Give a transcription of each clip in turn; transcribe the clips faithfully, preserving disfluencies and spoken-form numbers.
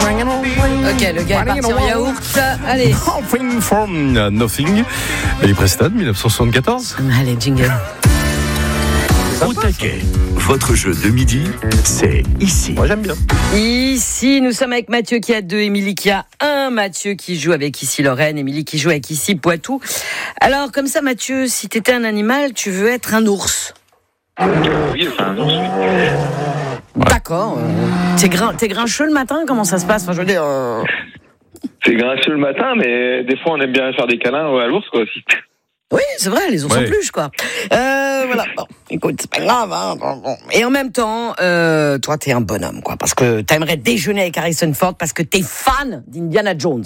Ok, le gars est parti en yaourt. Allez. Nothing from Nothing. Ellie Preston, dix-neuf cent soixante-quatorze. Allez, jingle. Au taquet, votre jeu de midi, c'est ici. Moi, j'aime bien. Ici, nous sommes avec Mathieu qui a deux, Émilie qui a un, Mathieu qui joue avec ici Lorraine, Émilie qui joue avec ici Poitou. Alors, comme ça, Mathieu, si t'étais un animal, tu veux être un ours? Oui, enfin, un ours. Ouais. D'accord. Euh, t'es, grin, t'es grincheux le matin? Comment ça se passe? Enfin, je veux dire... Euh... C'est grincheux le matin, mais des fois, on aime bien faire des câlins à l'ours, quoi, aussi. Oui, c'est vrai, les ours Ouais. en peluche, quoi. Euh, voilà. Bon, écoute, c'est pas grave, hein. Et en même temps, euh, toi, t'es un bonhomme, quoi, parce que t'aimerais déjeuner avec Harrison Ford parce que t'es fan d'Indiana Jones.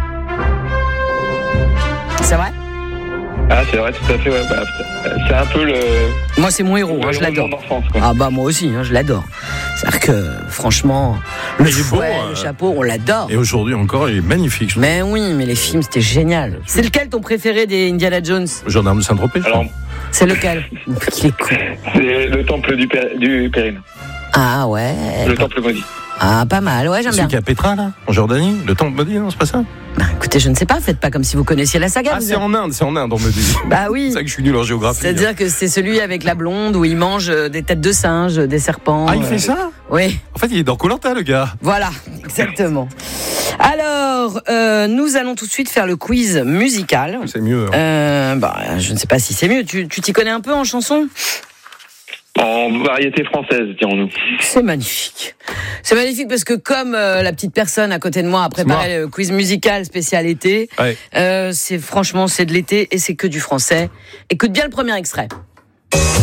C'est vrai? Ah, c'est vrai, tout à fait, ouais. Bah, c'est un peu le... Moi, c'est mon héros, hein, je l'adore. Mon enfance, quoi. Ah bah moi aussi, hein, je l'adore. C'est-à-dire que, franchement, le Il est beau, fouet, hein. le chapeau, on l'adore. Et aujourd'hui encore, il est magnifique. je trouve. Mais oui, mais les films, c'était génial. C'est lequel ton préféré des Indiana Jones? Gendarme de Saint-Tropez. je Alors, crois. C'est lequel? Il est con. c'est le temple du, Pér- du Périne. Ah ouais. Le temple maudit. Ah, pas mal, ouais, j'aime Celui bien. qui a Petra, là, en Jordanie. Le temple maudit, non, c'est pas ça? Bah, écoutez, je ne sais pas, faites pas comme si vous connaissiez la saga. Ah, vous c'est êtes- en Inde, c'est en Inde, on me dit. Bah oui. C'est ça que je suis nul en géographie. C'est-à-dire que c'est celui avec la blonde où il mange euh, des têtes de singe, des serpents. Ah, il euh, fait ça? Oui, En fait, il est dans Koh-Lanta, le gars. voilà, exactement. Alors, euh, nous allons tout de suite faire le quiz musical. C'est mieux. hein. Euh, bah, je ne sais pas si c'est mieux. Tu, tu t'y connais un peu en chanson? En variété française, dirons-nous. C'est magnifique. C'est magnifique parce que comme euh, la petite personne à côté de moi a préparé le quiz musical spécial été, Ouais. euh, c'est franchement c'est de l'été et c'est que du français. Écoute bien le premier extrait.